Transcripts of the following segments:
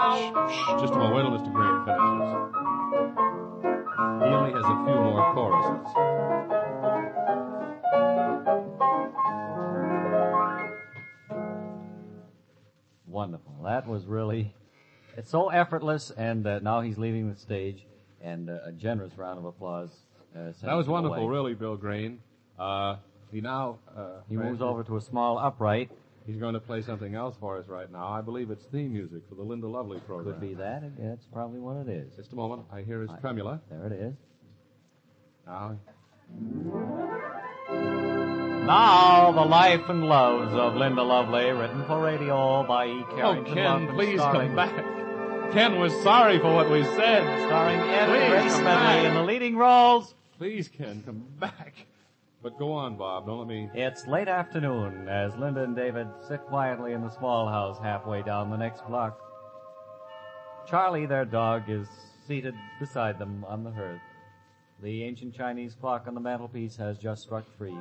Just a moment. Wait till Mr. Green finishes. He only has a few more choruses. Wonderful. That was really... It's so effortless, and now he's leaving the stage, and a generous round of applause. That was wonderful, really, Bill Green. He moves over to a small upright. He's going to play something else for us right now. I believe it's theme music for the Linda Lovely program. Could be that. That's probably what it is. Just a moment. I hear his tremula. There it is. Now, the life and loves of Linda Lovely, written for radio by E. Carrington. Oh, Ken, please come back. Ken was sorry for what we said. Starring Ed and Grace Medley in the leading roles. Please, Ken, come back. But go on, Bob. Don't let me... It's late afternoon as Linda and David sit quietly in the small house halfway down the next block. Charlie, their dog, is seated beside them on the hearth. The ancient Chinese clock on the mantelpiece has just struck 3.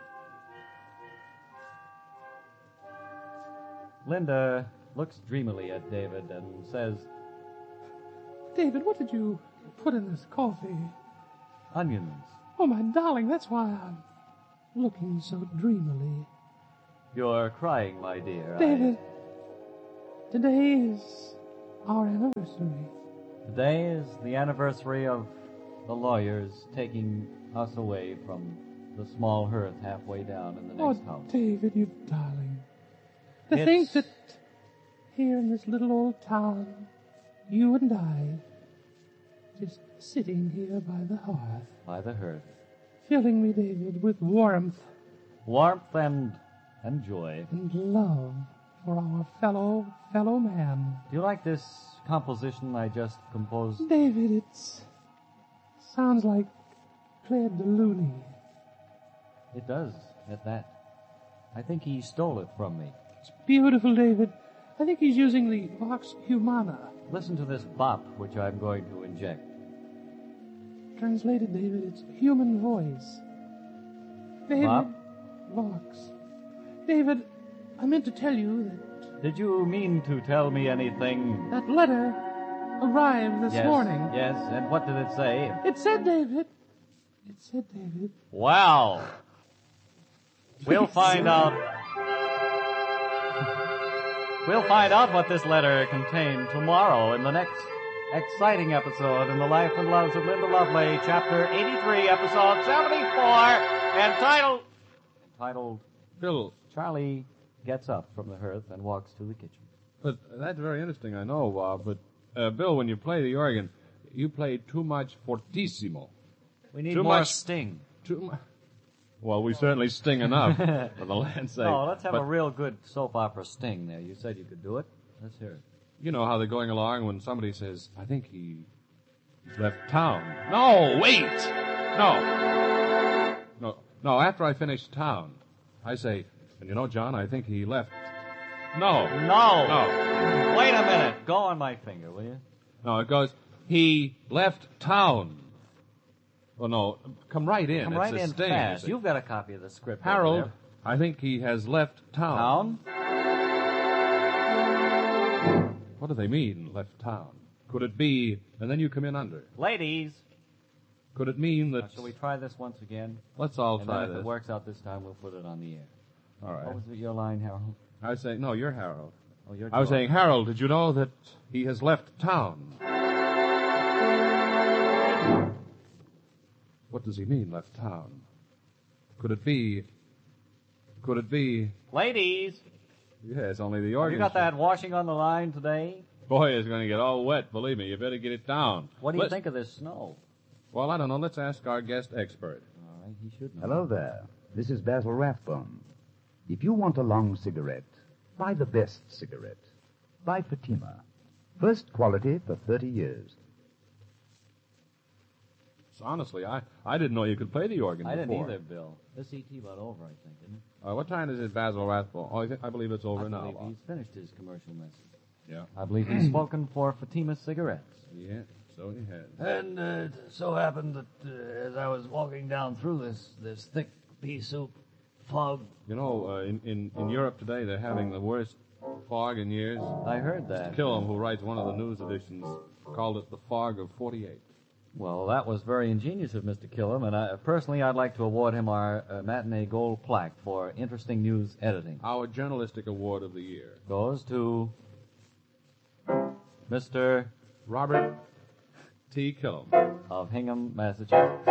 Linda looks dreamily at David and says, David, what did you put in this coffee? Onions. Oh, my darling, that's why I'm looking so dreamily. You're crying, my dear. David, today is our anniversary. Today is the anniversary of the lawyers taking us away from the small hearth halfway down in the next house. Oh, David, you darling. To think that here in this little old town, you and I, just sitting here by the hearth. By the hearth. Filling me, David, with warmth. Warmth and joy. And love for our fellow man. Do you like this composition I just composed? David, it sounds like Claire de Lune. It does, at that. I think he stole it from me. It's beautiful, David. I think he's using the Vox Humana. Listen to this bop, which I'm going to inject. Translated, David, it's human voice. David, bop? Vox. David, I meant to tell you that... Did you mean to tell me anything? That letter arrived this morning. Yes, and what did it say? It said, David. Wow. We'll find out. We'll find out what this letter contained tomorrow in the next exciting episode in the Life and Loves of Linda Lovely, Chapter 83, Episode 74, entitled Bill. Charlie Gets Up from the Hearth and Walks to the Kitchen. But that's very interesting, I know, Bob. But, Bill, when you play the organ, you play too much fortissimo. We need more sting. Well, we certainly sting enough, for the land's sake. No, let's have a real good soap opera sting there. You said you could do it. Let's hear it. You know how they're going along when somebody says, I think he's left town. No, wait! No, after I finish town, I say, and you know, John, I think he left... No. Wait a minute. Go on my finger, will you? No, it goes, he left town. Oh, no, come right in. Come right in fast. You've got a copy of the script. Harold, I think he has left town. What do they mean, left town? Could it be, and then you come in under? Ladies. Could it mean that... Shall we try this once again? Let's all and try then this. If it works out this time, we'll put it on the air. All right. What was your line, Harold? I was saying, no, you're Harold. Oh, you're I was saying, Harold, did you know that he has left town? What does he mean, left town? Could it be... Ladies! Yes, only the organ... You got that washing on the line today? Boy, it's going to get all wet, believe me. You better get it down. What do you think of this snow? Well, I don't know. Let's ask our guest expert. All right, he should know. Hello there. This is Basil Rathbone. If you want a long cigarette, buy the best cigarette. Buy Fatima. First quality for 30 years. So honestly, I didn't know you could play the organ I before. didn't either, Bill. This ET about over, I think, isn't it? What time is it, Basil Rathbone? Oh, I believe it's over now. I believe he's finished his commercial message. Yeah. I believe he's spoken for Fatima cigarettes. Yeah, so he has. And it so happened that as I was walking down through this thick pea soup fog... You know, in Europe today, they're having the worst fog in years. I heard that. Killam, who writes one of the news editions, called it the fog of 48. Well, that was very ingenious of Mr. Killam, and personally, I'd like to award him our matinee gold plaque for interesting news editing. Our journalistic award of the year Goes to Mr. Robert T. Killam. of Hingham, Massachusetts.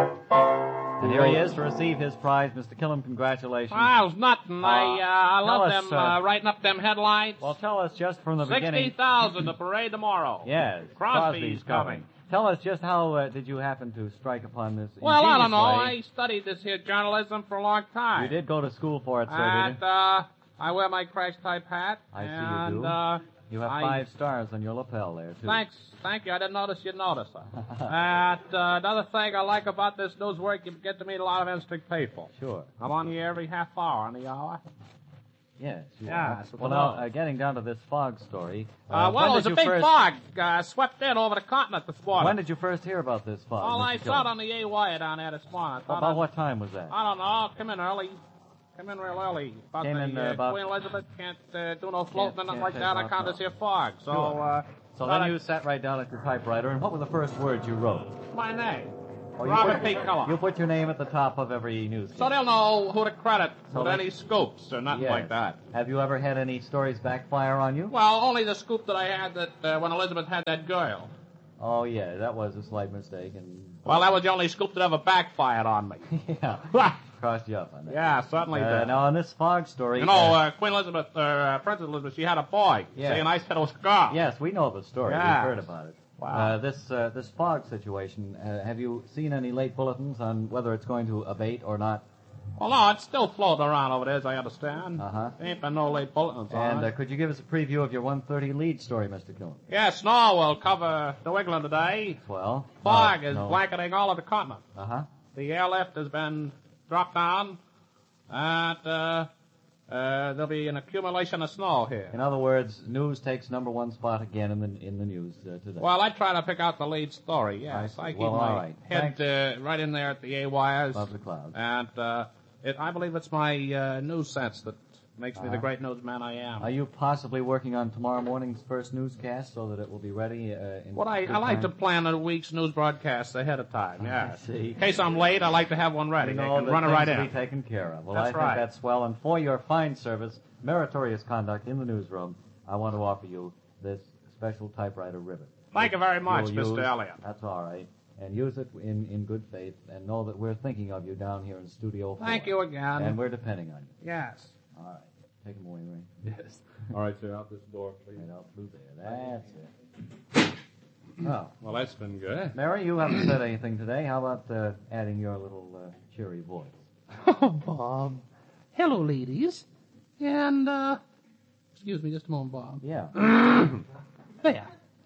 And here he is to receive his prize. Mr. Killam, congratulations. Well, it's nothing. I love tell us, them writing up them headlines. Well, tell us just from the beginning. 60,000 the parade tomorrow. Yes, Crosby's coming. Tell us just how did you happen to strike upon this? Well, I don't know. ingenious I studied this here journalism for a long time. way? You did go to school for it, sir, did And you? I wear my crash type hat. I see you and, do. You have 5 stars on your lapel there, too. Thank you. I didn't notice you'd notice that. And another thing I like about this news work, you get to meet a lot of interesting people. Sure. I'm on here every half hour on the hour. Yes. You Yeah, are. that's what Well, it now, getting down to this fog story. Well, when it was did a you big first, fog swept in over the continent this morning. When did you first hear about this fog? Well, I Mr. saw it Killam? on the A-wire down there this morning. I thought About what time was that? I don't know. Come in early. Come in real early. About Came the in, about- Queen Elizabeth can't do no floating or nothing can't like take that. I off, can't no. just hear fog. So, Sure. So thought then you sat right down at your typewriter, and what were the first words you wrote? my name. Oh, you Robert put- P. Keller. You put your name at the top of every news. So they'll know who to credit So with they- any scoops or nothing Yes. like that. Have you ever had any stories backfire on you? Well, only the scoop that I had that when Elizabeth had that girl. Oh, yeah, that was a slight mistake, and... Well, that was the only scoop that ever backfired on me. yeah, crossed you up on that. Yeah, certainly did. Now, on this fog story... You know, Queen Elizabeth, Princess Elizabeth, she had a boy. Yeah. See, and I said it was a girl. Yes, we know the story. Yes. We've heard about it. Wow. This fog situation, have you seen any late bulletins on whether it's going to abate or not? Well, no, it's still floating around over there, as I understand. Uh-huh. There ain't been no late bulletins on And it. could you give us a preview of your 1:30 lead story, Mr. Killen? Yeah, snow will cover New England today. Well... Fog is no. blanketing all of the continent. Uh-huh. The airlift has been dropped down, and there'll be an accumulation of snow here. In other words, news takes #1 spot again in the news today. Well, I try to pick out the lead story, yes. I see. I keep Well, my all right. head right in there at the A-wires. Above the clouds. And I believe it's my news sense that makes me the Uh-huh. great newsman I am. Are you possibly working on tomorrow morning's first newscast so that it will be ready in Well, I good like to time? plan a week's news broadcast ahead of time, yeah. see. In case I'm late, I like to have one ready. You I know can that run it things right will in. be taken care of. Well, That's I think right. that's swell. And for your fine service, meritorious conduct in the newsroom, I want to offer you this special typewriter ribbon. Thank you very much, You'll Mr. use- Elliott. That's all right. And use it in good faith, and know that we're thinking of you down here in Studio 4. Thank you again. And we're depending on you. Yes. All right. Take them away, Ray. Yes. All right, sir, out this door, please. Right out through there. That's it. Oh. Well, that's been good. Mary, you haven't said anything today. How about adding your little cheery voice? Oh, Bob. Hello, ladies. And, excuse me just a moment, Bob. Yeah. There.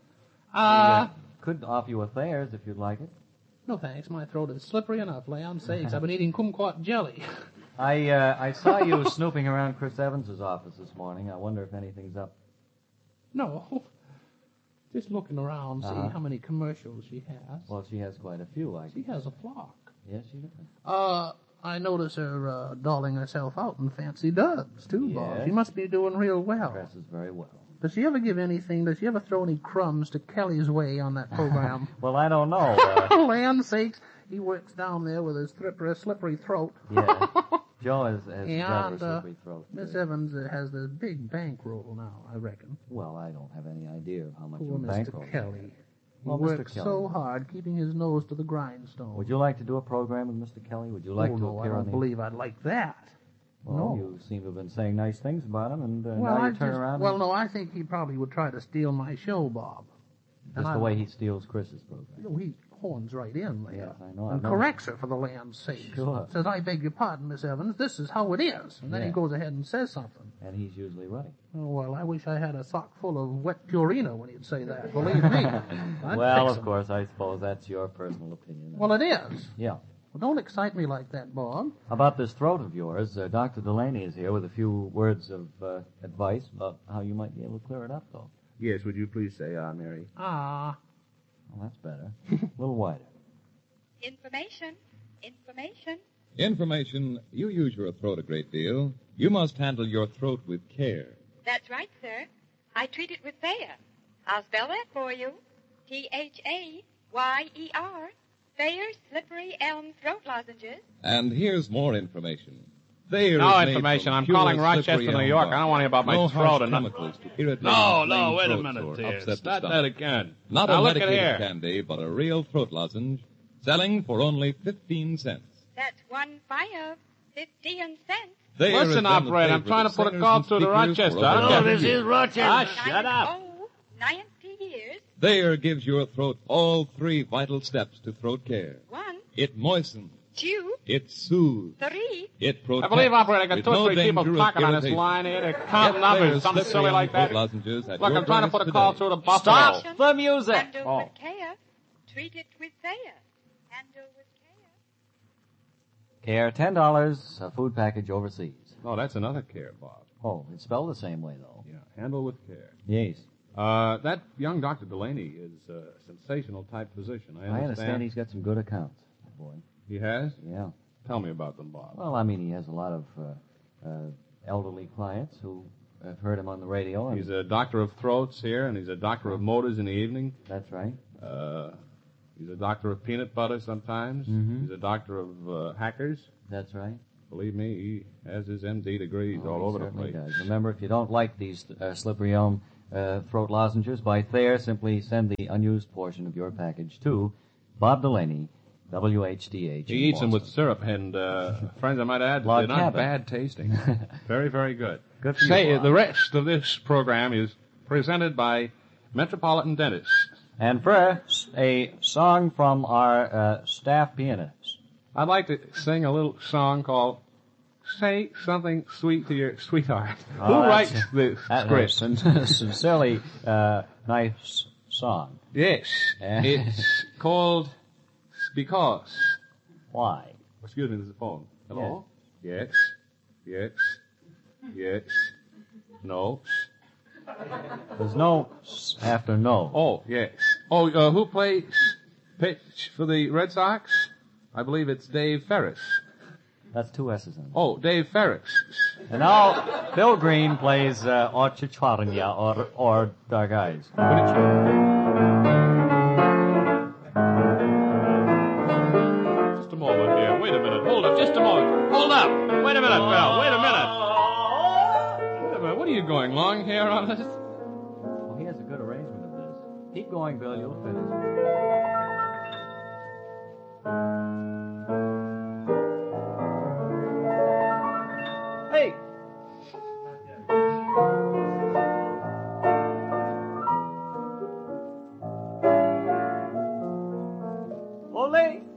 Could offer you a Thayer's if you'd like it. No thanks, my throat is slippery enough, lamb's sakes. I've been eating kumquat jelly. I saw you snooping around Chris Evans's office this morning. I wonder if anything's up. No. Just looking around, see Uh-huh. how many commercials she has. Well, she has quite a few, I She guess. has a flock. Yes, she does. I notice her dolling herself out in fancy dubs, too, Bob. Yes. She must be doing real well. Dresses very well. Does she ever give anything, does she ever throw any crumbs to Kelly's way on that program? Well, I don't know. Oh, land's sakes. He works down there with his slippery throat. Yeah. Joe has rather And slippery throat. Miss Evans has this big bankroll now, I reckon. Well, I don't have any idea of how much Poor of a bankroll. Mr. Kelly. He Well, Mr. works Kelly. so hard, keeping his nose to the grindstone. Would you like to do a program with Mr. Kelly? Would you like oh, to no, I appear on don't the... believe I'd like that. Well, no. you seem to have been saying nice things about him, and Well, now you turn around Well, and... no, I think he probably would try to steal my show, Bob. Just the way he steals Chris's program. You know, he horns right in there. Yes, I know. I've And noticed. corrects her for the lamb's sake. Sure. Says, I beg your pardon, Miss Evans, this is how it is. And then he Yeah. goes ahead and says something. And he's usually right. Oh, well, I wish I had a sock full of wet Purina when he'd say that. Believe me. I'd Well, fix of 'em. course, I suppose that's your personal opinion. Well, it is. Yeah. Well, don't excite me like that, Bob. About this throat of yours, Dr. Delaney is here with a few words of advice about how you might be able to clear it up, though. Yes, would you please say, Mary? Ah. Well, that's better. A little wider. Information. Information, you use your throat a great deal. You must handle your throat with care. That's right, sir. I treat it with Thayer. I'll spell that for you. Thayer. Thayer Slippery Elm Throat Lozenges. And here's more information. Thayer No is made information. from I'm pure calling Rochester, slippery New elm York. bark. I don't want to hear about my No throat harsh and nothing. chemicals to irritate No, inflame wait a throat minute, or dear. upset the Start stomach. that again. Not Now a look at medicated here. candy, but a real throat lozenge, selling for only 15 cents. That's 15 cents. Thayer has Listen, been the operator, I'm favorite trying to of put a singers call and through to speakers Rochester. for I over don't No, get 100 this is years. Rochester. Shut up. 90 years. Thayer gives your throat all 3 vital steps to throat care. 1, It moistens, 2, it soothes, 3. it I protects. believe, operator, I got with 2 or no 3 people danger of talking on this irritation. line here. They're counting Get numbers, Thayer's something slippery silly like elm that. throat lozenges at Look, your I'm trying to put a dentist call today. through to Buffalo. Stop the music. Handle with care. Treat it with Thayer. Handle with care. Care, $10, a food package overseas. No, that's another care, Bob. Oh, it's spelled the same way, though. Yeah, handle with care. Yes. That young Dr. Delaney is a sensational type physician. I understand he's got some good accounts, boy. He has? Yeah. Tell me about them, Bob. Well, I mean, he has a lot of elderly clients who have heard him on the radio. And He's a doctor of throats here, and he's a doctor of motors in the evening. That's right. He's a doctor of peanut butter sometimes. Mhm. He's a doctor of hackers. That's right. Believe me, he has his MD degrees all he over the certainly place. does. Remember, if you don't like these slippery elm throat lozenges by Thayer, simply send the unused portion of your package to Bob Delaney, WHDH. He eats them with syrup, and friends, I might add, Log they're not cabin. bad tasting. Very, very good. Good for you, Say, Bob. the rest of this program is presented by Metropolitan Dentists. And first, a song from our staff pianist. I'd like to sing a little song called Say Something Sweet to Your Sweetheart. Who writes the script? Sincerely nice song. Yes, it's called Because. Why? Excuse me, there's a phone. Hello? Yes. Yes. Yes. No. There's no s after no. Oh, yes. Oh, who plays pitch for the Red Sox? I believe it's Dave Ferris. That's 2 S's in it. Oh, Dave Ferris. And now, Bill Green plays Ochicharnia or Dark Eyes. Just a moment here. Wait a minute. Hold up. Just a moment. Hold up. Wait a minute, Bill. Wait a minute. Wait a minute. What are you going, long hair on this? Well, he has a good arrangement of this. Keep going, Bill. You'll finish. Hey! Ole!